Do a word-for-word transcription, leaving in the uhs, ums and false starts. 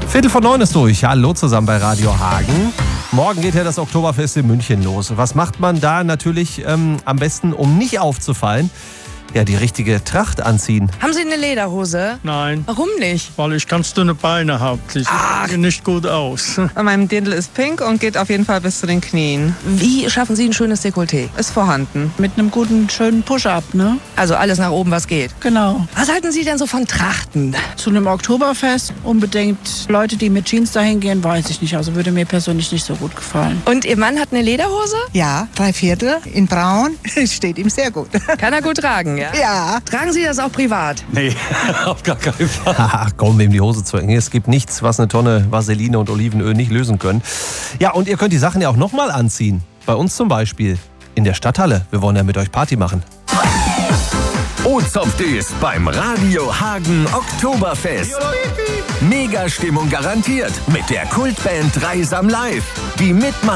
Viertel vor neun ist durch. Hallo zusammen bei Radio Hagen. Morgen geht ja das Oktoberfest in München los. Was macht man da natürlich ähm, am besten, um nicht aufzufallen? Ja, die richtige Tracht anziehen. Haben Sie eine Lederhose? Nein. Warum nicht? Weil ich ganz dünne Beine habe. Die sehen nicht gut aus. Mein Dirndl ist pink und geht auf jeden Fall bis zu den Knien. Wie schaffen Sie ein schönes Dekolleté? Ist vorhanden. Mit einem guten, schönen Push-Up, ne? Also alles nach oben, was geht. Genau. Was halten Sie denn so von Trachten? Zu einem Oktoberfest unbedingt Leute, die mit Jeans dahin gehen, weiß ich nicht. Also würde mir persönlich nicht so gut gefallen. Und Ihr Mann hat eine Lederhose? Ja, drei Viertel in braun. Steht ihm sehr gut. Kann er gut tragen, ja? Ja. Tragen Sie das auch privat? Nee, auf gar keinen Fall. Ach komm, wem die Hose zu eng. Es gibt nichts, was eine Tonne Vaseline und Olivenöl nicht lösen können. Ja, und ihr könnt die Sachen ja auch nochmal anziehen. Bei uns zum Beispiel in der Stadthalle. Wir wollen ja mit euch Party machen. O-Zopf ist beim Radio Hagen Oktoberfest. Mega-Stimmung garantiert mit der Kultband Dreisam Live. Die mitmachen.